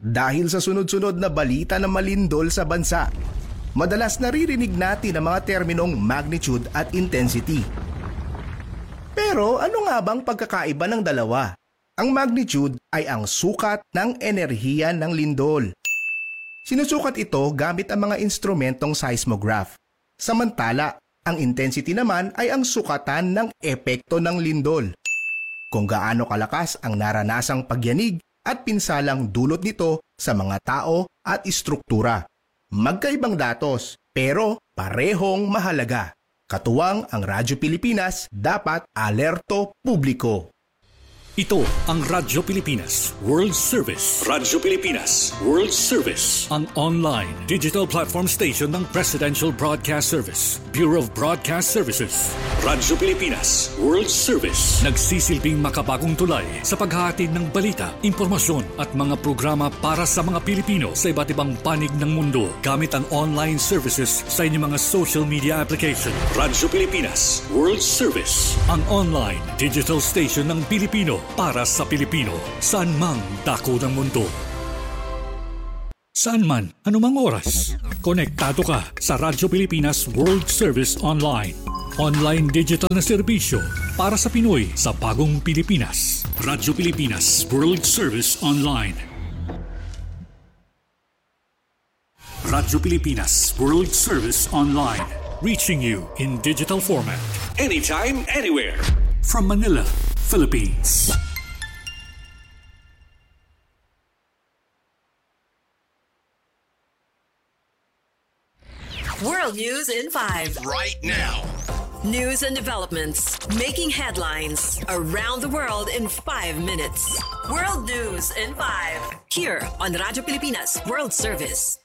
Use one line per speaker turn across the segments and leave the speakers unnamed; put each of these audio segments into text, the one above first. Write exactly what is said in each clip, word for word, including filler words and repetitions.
dahil sa sunod-sunod na balita na malindol sa bansa. Madalas naririnig natin ang mga terminong magnitude at intensity. Pero ano nga bang pagkakaiba ng dalawa? Ang magnitude ay ang sukat ng enerhiya ng lindol. Sinusukat ito gamit ang mga instrumentong seismograph. Samantala, ang intensity naman ay ang sukatan ng epekto ng lindol. Kung gaano kalakas ang naranasang pagyanig at pinsalang dulot nito sa mga tao at istruktura. Magkaibang datos, pero parehong mahalaga. Katuwang ang Radyo Pilipinas, dapat alerto publiko.
Ito ang Radyo Pilipinas World Service. Radyo Pilipinas World Service. Ang online digital platform station ng Presidential Broadcast Service, Bureau of Broadcast Services. Radyo Pilipinas World Service. Nagsisilbing makabagong tulay sa paghahatid ng balita, impormasyon at mga programa para sa mga Pilipino sa iba't ibang panig ng mundo gamit ang online services sa inyong mga social media application. Radyo Pilipinas World Service. Ang online digital station ng Pilipino para sa Pilipino, saan mang dako ng mundo. Saan man, anumang oras, konektado ka sa Radyo Pilipinas World Service Online. Online digital na serbisyo para sa Pinoy sa bagong Pilipinas. Radyo Pilipinas World Service Online. Radyo Pilipinas World Service Online. Reaching you in digital format. Anytime, anywhere. From Manila, Philippines.
World News in five.
Right now.
News and developments making headlines around the world in five minutes. World News in five. Here on Radyo Pilipinas World Service.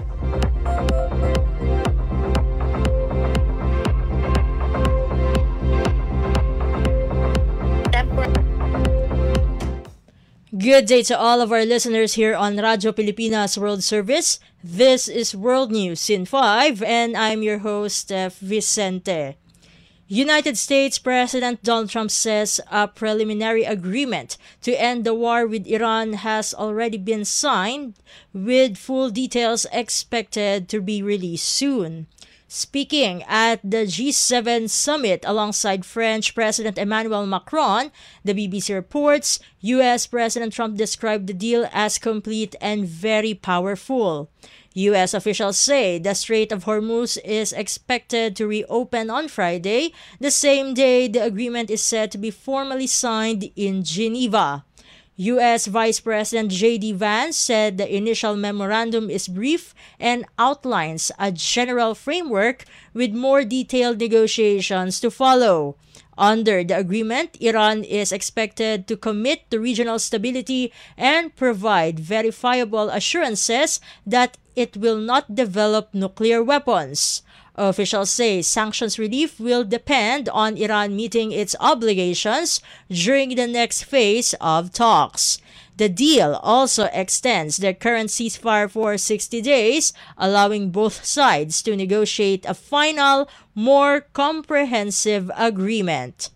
Good day to all of our listeners here on Radyo Pilipinas World Service. This is World News in five, and I'm your host, Steph Vicente. United States President Donald Trump says a preliminary agreement to end the war with Iran has already been signed, with full details expected to be released soon. Speaking at the G seven summit alongside French President Emmanuel Macron, the B B C reports U S President Trump described the deal as complete and very powerful. U S officials say the Strait of Hormuz is expected to reopen on Friday, the same day the agreement is set to be formally signed in Geneva. U S Vice President J D Vance said the initial memorandum is brief and outlines a general framework with more detailed negotiations to follow. Under the agreement, Iran is expected to commit to regional stability and provide verifiable assurances that it will not develop nuclear weapons. Officials say sanctions relief will depend on Iran meeting its obligations during the next phase of talks. The deal also extends the current ceasefire for sixty days, allowing both sides to negotiate a final, more comprehensive agreement.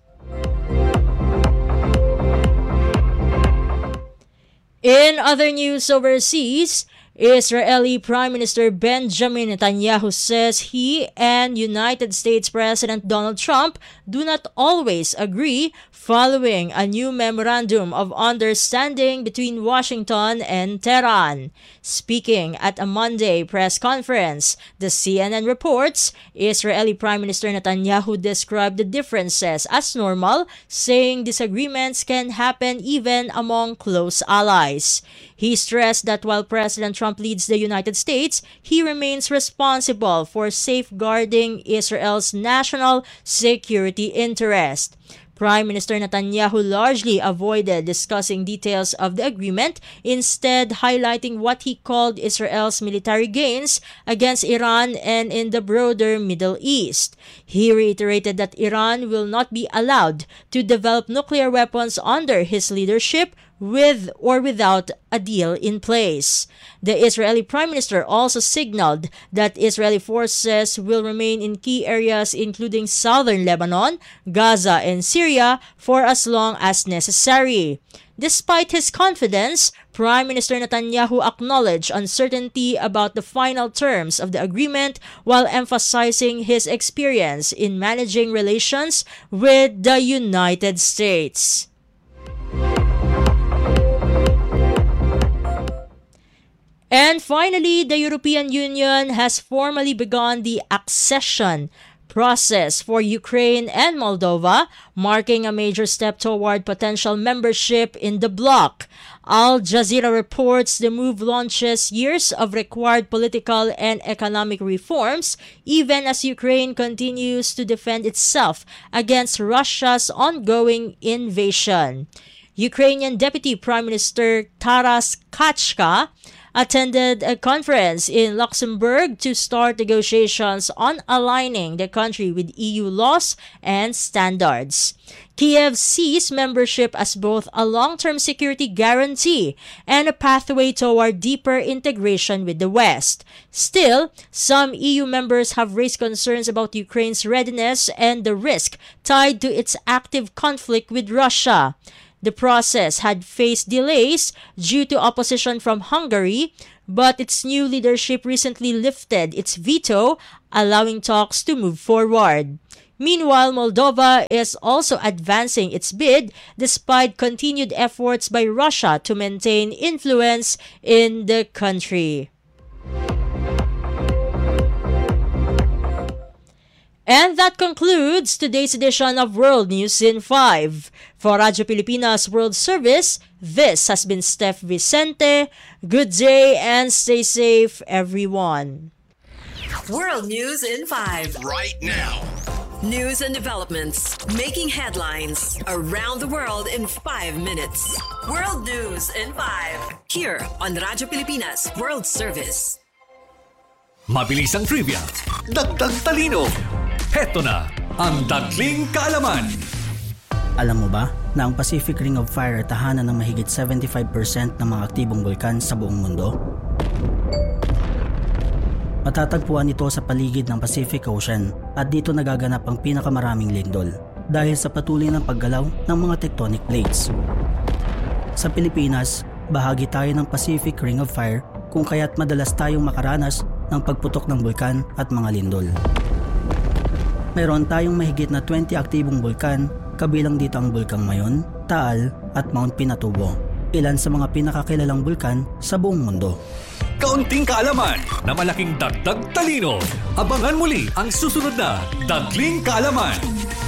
In other news overseas, Israeli Prime Minister Benjamin Netanyahu says he and United States President Donald Trump do not always agree following a new memorandum of understanding between Washington and Tehran. Speaking at a Monday press conference, the C N N reports Israeli Prime Minister Netanyahu described the differences as normal, saying disagreements can happen even among close allies. He stressed that while President Trump leads the United States, he remains responsible for safeguarding Israel's national security interest. Prime Minister Netanyahu largely avoided discussing details of the agreement, instead highlighting what he called Israel's military gains against Iran and in the broader Middle East. He reiterated that Iran will not be allowed to develop nuclear weapons under his leadership, with or without a deal in place. The Israeli Prime Minister also signaled that Israeli forces will remain in key areas including southern Lebanon, Gaza, and Syria for as long as necessary. Despite his confidence, Prime Minister Netanyahu acknowledged uncertainty about the final terms of the agreement while emphasizing his experience in managing relations with the United States. And finally, the European Union has formally begun the accession process for Ukraine and Moldova, marking a major step toward potential membership in the bloc. Al Jazeera reports the move launches years of required political and economic reforms, even as Ukraine continues to defend itself against Russia's ongoing invasion. Ukrainian Deputy Prime Minister Taras Kachka attended a conference in Luxembourg to start negotiations on aligning the country with E U laws and standards. Kiev sees membership as both a long-term security guarantee and a pathway toward deeper integration with the West. Still, some E U members have raised concerns about Ukraine's readiness and the risk tied to its active conflict with Russia. The process had faced delays due to opposition from Hungary, but its new leadership recently lifted its veto, allowing talks to move forward. Meanwhile, Moldova is also advancing its bid despite continued efforts by Russia to maintain influence in the country. And that concludes today's edition of World News in five. For Radyo Pilipinas World Service, this has been Steph Vicente. Good day and stay safe, everyone.
World News in five.
Right now.
News and developments making headlines around the world in five minutes. World News in five. Here on Radyo Pilipinas World Service.
Mabilisang trivia, dagdag talino. Heto na ang Dagling Kaalaman.
Alam mo ba na ang Pacific Ring of Fire ay tahanan ng mahigit seventy-five percent ng mga aktibong bulkan sa buong mundo? Matatagpuan ito sa paligid ng Pacific Ocean at dito nagaganap ang pinakamaraming lindol dahil sa patuloy ng paggalaw ng mga tectonic plates. Sa Pilipinas, bahagi tayo ng Pacific Ring of Fire kung kaya't madalas tayong makaranas ng pagputok ng bulkan at mga lindol. Meron tayong mahigit na twenty aktibong bulkan, kabilang dito ang Bulkang Mayon, Taal at Mount Pinatubo, ilan sa mga pinakakilalang bulkan sa buong mundo.
Kaunting kaalaman na malaking dagdag talino. Abangan muli ang susunod na Dagling Kaalaman.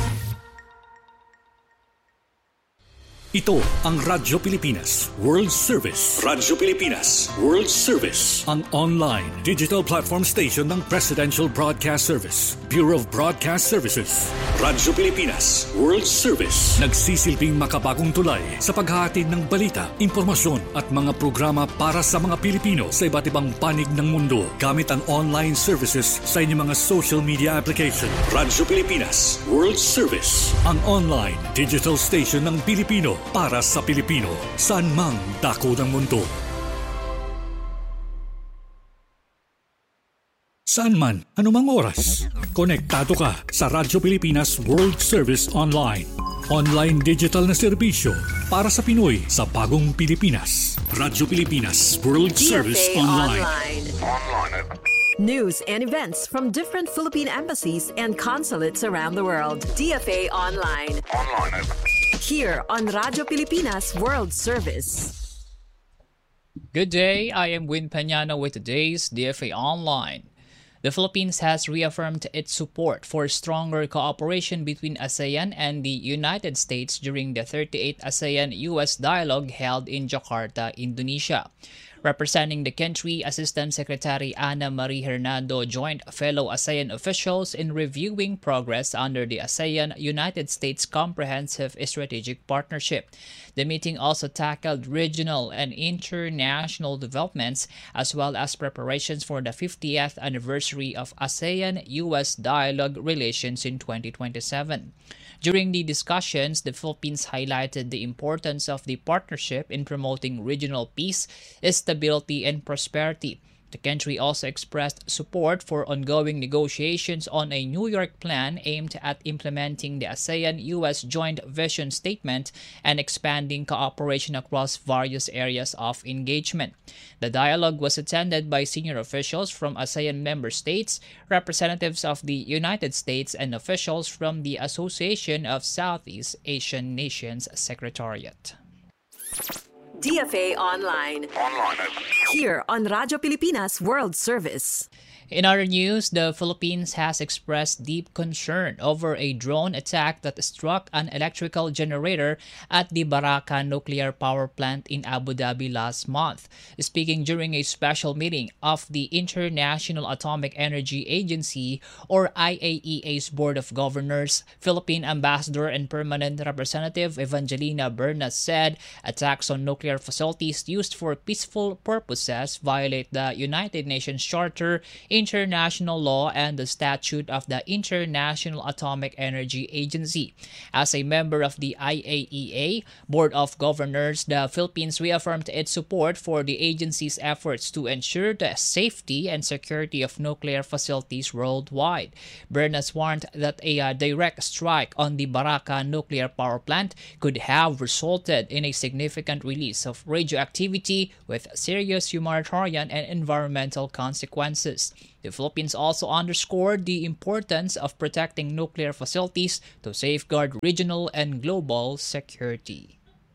Ito ang Radyo Pilipinas World Service. Radyo Pilipinas World Service. Ang online digital platform station ng Presidential Broadcast Service, Bureau of Broadcast Services. Radyo Pilipinas World Service. Nagsisilbing makabagong tulay sa paghahatid ng balita, impormasyon at mga programa para sa mga Pilipino sa iba't ibang panig ng mundo gamit ang online services sa inyong mga social media application. Radyo Pilipinas World Service. Ang online digital station ng Pilipino para sa Pilipino, saan mang dako ng mundo. Saan man, anumang oras, konektado ka sa Radyo Pilipinas World Service Online. Online digital na serbisyo para sa Pinoy sa bagong Pilipinas. Radyo Pilipinas World Service Online.
Online. News and events from different Philippine embassies and consulates around the world. D F A Online. Online. Here on Radyo Pilipinas World Service.
Good day, I am Win Peñano with today's D F A Online. The Philippines has reaffirmed its support for stronger cooperation between ASEAN and the United States during the thirty-eighth ASEAN-U S dialogue held in Jakarta, Indonesia. Representing the country, Assistant Secretary Ana Marie Hernando joined fellow ASEAN officials in reviewing progress under the ASEAN-United States Comprehensive Strategic Partnership. The meeting also tackled regional and international developments as well as preparations for the fiftieth anniversary of ASEAN-U S dialogue relations in twenty twenty-seven. During the discussions, the Philippines highlighted the importance of the partnership in promoting regional peace, stability, and prosperity. The country also expressed support for ongoing negotiations on a New York plan aimed at implementing the ASEAN-U S Joint Vision Statement and expanding cooperation across various areas of engagement. The dialogue was attended by senior officials from ASEAN member states, representatives of the United States, and officials from the Association of Southeast Asian Nations Secretariat.
D F A Online. Online. Here on Radyo Pilipinas World Service.
In other news, the Philippines has expressed deep concern over a drone attack that struck an electrical generator at the Baraka nuclear power plant in Abu Dhabi last month. Speaking during a special meeting of the International Atomic Energy Agency, or I A E A's Board of Governors, Philippine Ambassador and Permanent Representative Evangelina Bernas said attacks on nuclear facilities used for peaceful purposes violate the United Nations Charter, international law, and the statute of the International Atomic Energy Agency. As a member of the I A E A Board of Governors, the Philippines reaffirmed its support for the agency's efforts to ensure the safety and security of nuclear facilities worldwide. Bernas warned that a uh, direct strike on the Baraka nuclear power plant could have resulted in a significant release of radioactivity with serious humanitarian and environmental consequences. The Philippines also underscored the importance of protecting nuclear facilities to safeguard regional and global security.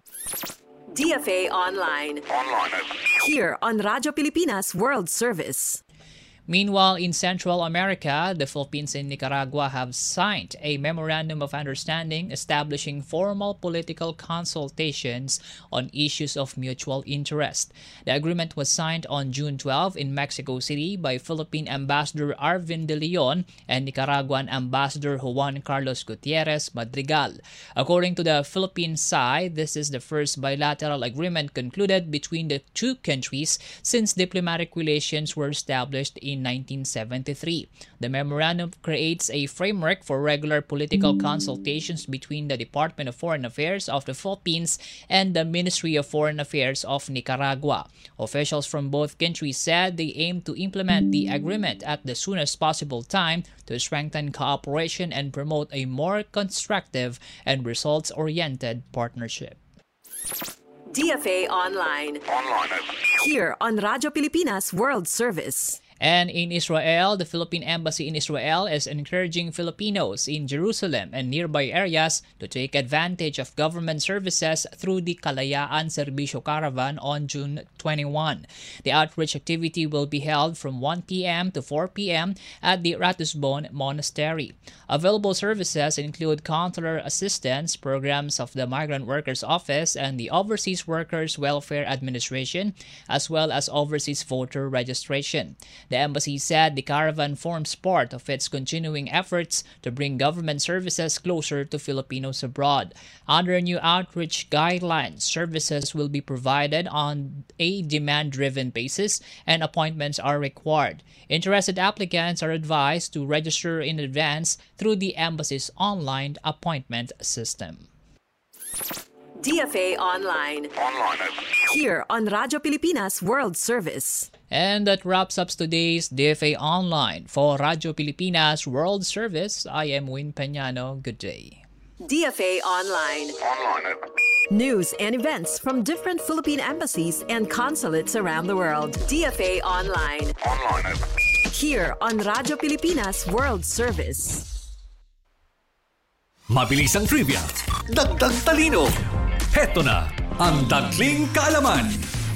D F A Online. Online. Here on Radyo Pilipinas World Service.
Meanwhile, in Central America, the Philippines and Nicaragua have signed a Memorandum of Understanding establishing formal political consultations on issues of mutual interest. The agreement was signed on June twelfth in Mexico City by Philippine Ambassador Arvin de Leon and Nicaraguan Ambassador Juan Carlos Gutierrez Madrigal. According to the Philippine side, this is the first bilateral agreement concluded between the two countries since diplomatic relations were established in nineteen seventy-three. The memorandum creates a framework for regular political consultations between the Department of Foreign Affairs of the Philippines and the Ministry of Foreign Affairs of Nicaragua. Officials from both countries said they aim to implement the agreement at the soonest possible time to strengthen cooperation and promote a more constructive and results-oriented partnership.
D F A Online. Online. Here on Radyo Pilipinas World Service.
And in Israel, the Philippine Embassy in Israel is encouraging Filipinos in Jerusalem and nearby areas to take advantage of government services through the Kalayaan Serbisyo Caravan on June twenty-first. The outreach activity will be held from one p.m. to four p.m. at the Ratusbon Monastery. Available services include consular assistance, programs of the Migrant Workers Office and the Overseas Workers Welfare Administration, as well as overseas voter registration. The embassy said the caravan forms part of its continuing efforts to bring government services closer to Filipinos abroad. Under new outreach guidelines, services will be provided on a demand-driven basis and appointments are required. Interested applicants are advised to register in advance through the embassy's online appointment system.
D F A Online. Online. Here on Radyo Pilipinas World Service.
And that wraps up today's D F A Online. For Radyo Pilipinas World Service, I am Win Peñano. Good day.
D F A Online. Online. News and events from different Philippine embassies and consulates around the world. D F A Online. Online. Here on Radyo Pilipinas World Service.
Mabilis ang trivia, dagdag talino. Heto na ang Dagling Kaalaman.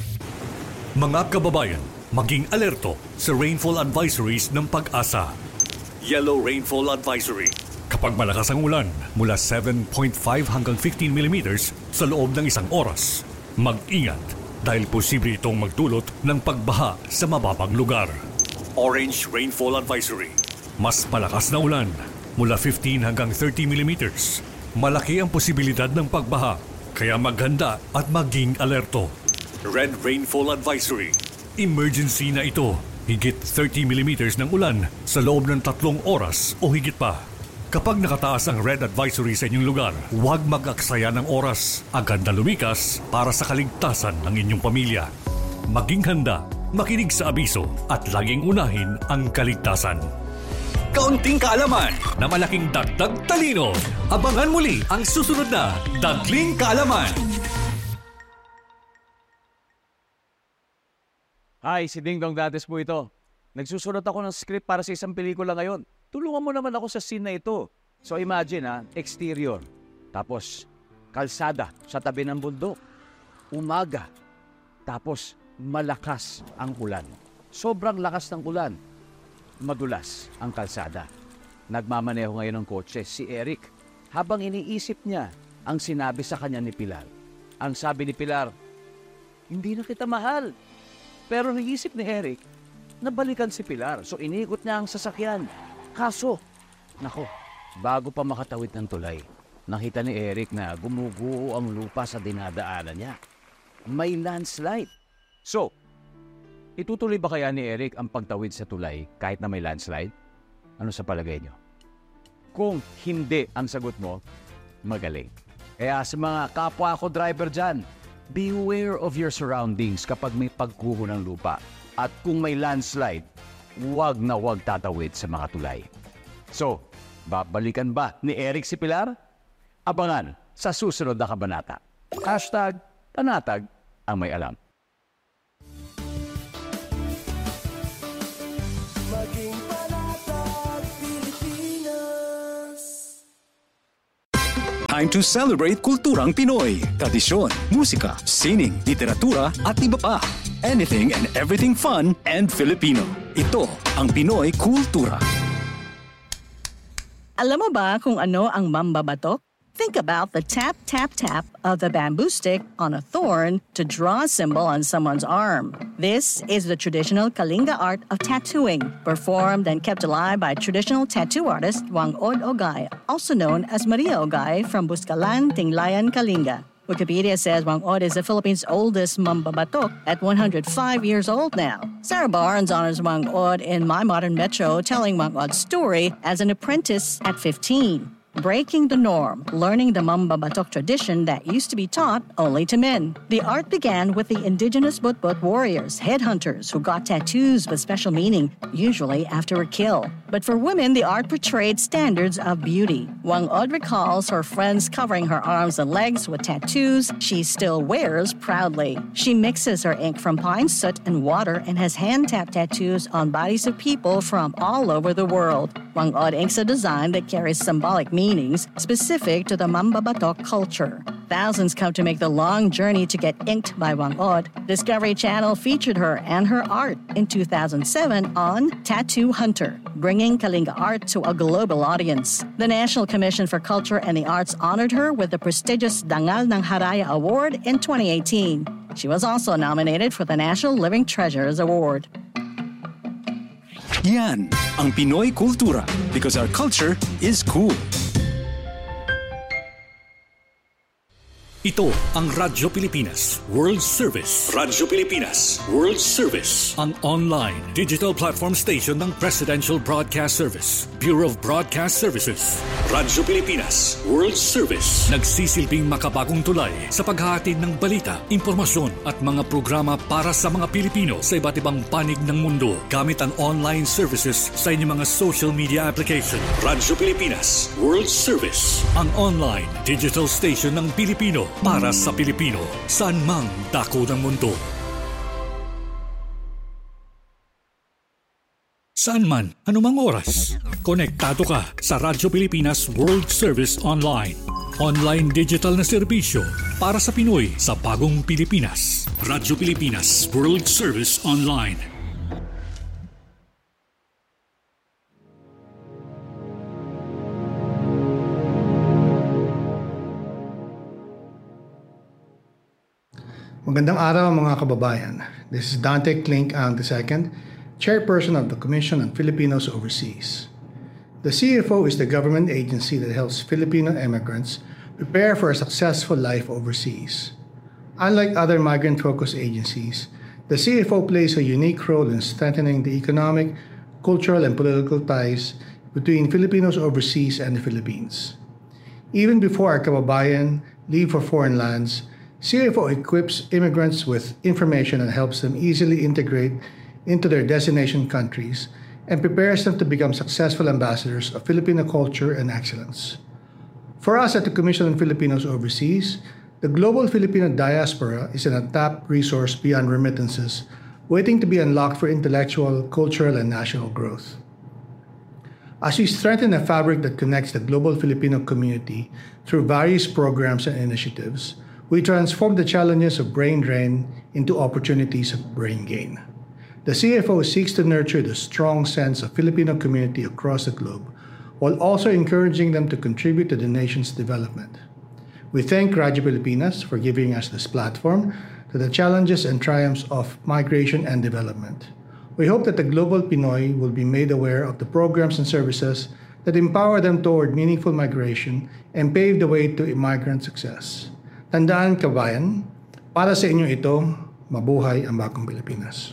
Mga kababayan, maging alerto sa rainfall advisories ng Pag-asa. Yellow Rainfall Advisory. Kapag malakas ang ulan, mula seven point five hanggang fifteen millimeters sa loob ng isang oras. Mag-ingat dahil posible itong magdulot ng pagbaha sa mababang lugar. Orange Rainfall Advisory. Mas malakas na ulan, mula fifteen hanggang thirty millimeters. Malaki ang posibilidad ng pagbaha, kaya maghanda at maging alerto. Red Rainfall Advisory. Emergency na ito. Higit thirty millimeters ng ulan sa loob ng tatlong oras o higit pa. Kapag nakataas ang red advisory sa inyong lugar, huwag mag-aksaya ng oras. Agad na lumikas para sa kaligtasan ng inyong pamilya. Maging handa, makinig sa abiso at laging unahin ang kaligtasan. Kaunting kaalaman na malaking dagdag talino. Abangan muli ang susunod na Dagling Kaalaman.
Hi, si Ding Dong Dantes po ito. Nagsusulat ako ng script para sa isang pelikula ngayon. Tulungan mo naman ako sa scene na ito. So imagine ha, exterior. Tapos, kalsada sa tabi ng bundok. Umaga. Tapos, malakas ang ulan. Sobrang lakas ng ulan. Madulas ang kalsada. Nagmamaneho ngayon ng kotse si Eric. Habang iniisip niya ang sinabi sa kanya ni Pilar. Ang sabi ni Pilar, "Hindi na kita mahal." Pero naisip ni Eric na balikan si Pilar. So iniikot niya ang sasakyan. Kaso, nako, bago pa makatawid ng tulay, nakita ni Eric na gumuguho ang lupa sa dinadaanan niya. May landslide. So, itutuloy ba kaya ni Eric ang pagtawid sa tulay kahit na may landslide? Ano sa palagay niyo? Kung hindi ang sagot mo, magaling. Kaya sa mga kapwa ko driver dyan, beware of your surroundings kapag may pagguho ng lupa. At kung may landslide, huwag na huwag tatawid sa mga tulay. So, babalikan ba ni Eric si Pilar? Abangan sa susunod na kabanata. Hashtag Panatag ang may alam.
Maging Panatag Pilipinas.
Time to celebrate kulturang Pinoy. Tradisyon, musika, sining, literatura at iba pa. Anything and everything fun and Filipino. Ito ang Pinoy Kultura.
Alam mo ba kung ano ang mambabatok? Think about the tap, tap, tap of the bamboo stick on a thorn to draw a symbol on someone's arm. This is the traditional Kalinga art of tattooing, performed and kept alive by traditional tattoo artist Wangod Ogay, also known as Maria Ogay from Buscalan, Tinglayan, Kalinga. Wikipedia says Wangod is the Philippines' oldest mambabatok at one hundred five years old now. Sarah Barnes honors Wangod in My Modern Metro, telling Wangod's story as an apprentice at fifteen. Breaking the norm, learning the mambabatok tradition that used to be taught only to men. The art began with the indigenous Butbut warriors, headhunters, who got tattoos with special meaning, usually after a kill. But for women, the art portrayed standards of beauty. Wangod recalls her friends covering her arms and legs with tattoos she still wears proudly. She mixes her ink from pine soot and water and has hand-tapped tattoos on bodies of people from all over the world. Wangod inks a design that carries symbolic meanings specific to the mambabatok culture. Thousands come to make the long journey to get inked by Wangod. Discovery Channel featured her and her art in two thousand seven on Tattoo Hunter, bringing Kalinga art to a global audience. The National Commission for Culture and the Arts honored her with the prestigious Dangal ng Haraya Award in twenty eighteen. She was also nominated for the National Living Treasures Award.
Yan ang Pinoy Kultura, because our culture is cool.
Ito ang Radyo Pilipinas World Service. Radyo Pilipinas World Service, ang online digital platform station ng Presidential Broadcast Service, Bureau of Broadcast Services. Radyo Pilipinas World Service, nagsisilbing makabagong tulay sa paghahatid ng balita, impormasyon at mga programa para sa mga Pilipino sa iba't ibang panig ng mundo gamit ang online services sa inyong mga social media application. Radyo Pilipinas World Service, ang online digital station ng Pilipino para sa Pilipino, saan mang dako ng mundo. Saan man, anumang oras, konektado ka sa Radyo Pilipinas World Service Online. Online digital na serbisyo para sa Pinoy sa bagong Pilipinas. Radyo Pilipinas World Service Online.
Magandang araw mga kababayan. This is Dante Klink Ang the second, Chairperson of the Commission on Filipinos Overseas. The C F O is the government agency that helps Filipino immigrants prepare for a successful life overseas. Unlike other migrant-focused agencies, the C F O plays a unique role in strengthening the economic, cultural, and political ties between Filipinos overseas and the Philippines. Even before our kababayan leave for foreign lands, C F O equips immigrants with information and helps them easily integrate into their destination countries and prepares them to become successful ambassadors of Filipino culture and excellence. For us at the Commission on Filipinos Overseas, the global Filipino diaspora is an untapped resource beyond remittances, waiting to be unlocked for intellectual, cultural, and national growth. As we strengthen a fabric that connects the global Filipino community through various programs and initiatives, we transform the challenges of brain drain into opportunities of brain gain. The C F O seeks to nurture the strong sense of Filipino community across the globe, while also encouraging them to contribute to the nation's development. We thank Radyo Pilipinas for giving us this platform to the challenges and triumphs of migration and development. We hope that the global Pinoy will be made aware of the programs and services that empower them toward meaningful migration and pave the way to immigrant success. Tandaan, kabayan, para sa inyo ito, mabuhay ang bagong Pilipinas.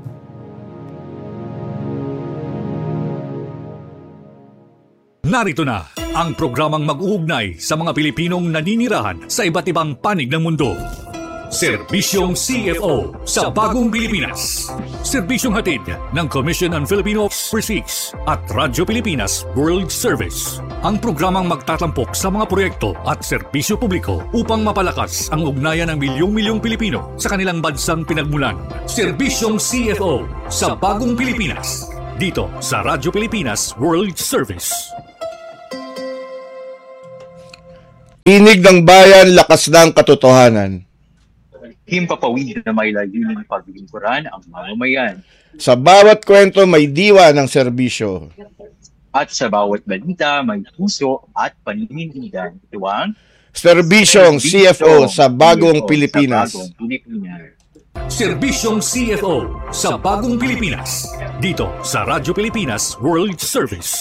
Narito na ang programang mag-uugnay sa mga Pilipinong naninirahan sa iba't ibang panig ng mundo. Serbisyong C F O sa Bagong Pilipinas. Serbisyong hatid ng Commission on Filipino Overseas at Radyo Pilipinas World Service. Ang programang magtatampok sa mga proyekto at serbisyo publiko upang mapalakas ang ugnayan ng milyong-milyong Pilipino sa kanilang bansang pinagmulan. Serbisyong C F O sa Bagong Pilipinas. Dito sa Radyo Pilipinas World Service.
Tinig ng bayan, lakas ng katotohanan.
Himpapawid na may layunin paglilingkuran ang mamamayan.
Sa bawat kwento may diwa ng serbisyo.
At sa bawat balita may puso at paninindigan. Ito ang
Serbisyong C F O sa Bagong Pilipinas.
Sa Bagong Pilipinas.
Serbisyong C F O sa Bagong Pilipinas. Dito sa Radyo Pilipinas World Service.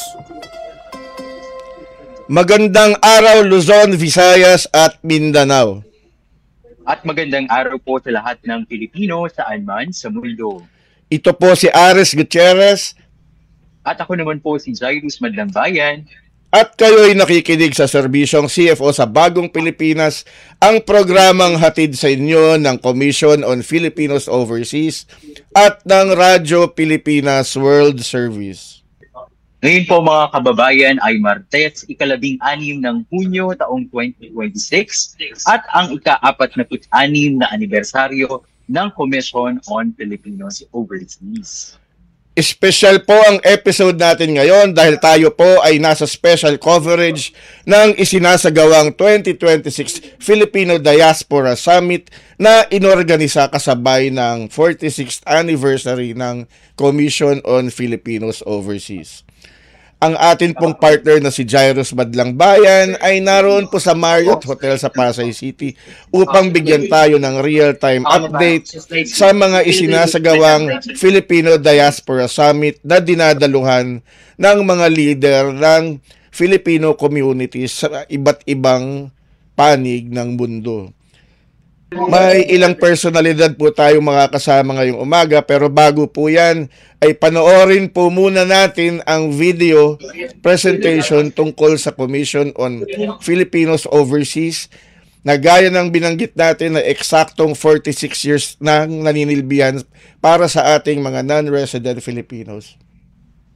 Magandang araw Luzon, Visayas at Mindanao.
At magandang araw po sa lahat ng Pilipino saan man sa mundo.
Ito po si Ares Gutierrez.
At ako naman po si Jairus Madlangbayan.
At kayo'y nakikinig sa serbisyong C F O sa Bagong Pilipinas, ang programang hatid sa inyo ng Commission on Filipinos Overseas at ng Radyo Pilipinas World Service.
Ngayon po mga kababayan ay Martes, ikalabing anim ng Hunyo taong twenty twenty-six at ang ika-apat na put-anim na anibersaryo ng Commission on Filipinos Overseas.
Special po ang episode natin ngayon dahil tayo po ay nasa special coverage ng isinasagawang twenty twenty-six Filipino Diaspora Summit na inorganisa kasabay ng forty-sixth anniversary ng Commission on Filipinos Overseas. Ang atin pong partner na si Jairus Madlangbayan ay naroon po sa Marriott Hotel sa Pasay City upang bigyan tayo ng real-time update sa mga isinasagawang Filipino Diaspora Summit na dinadaluhan ng mga leader ng Filipino communities sa iba't ibang panig ng mundo. May ilang personalidad po tayong makakasama ngayong umaga pero bago po yan ay panoorin po muna natin ang video presentation tungkol sa Commission on Filipinos Overseas na gaya ng binanggit natin na eksaktong forty-six years nang naninilbihan para sa ating mga non-resident Filipinos.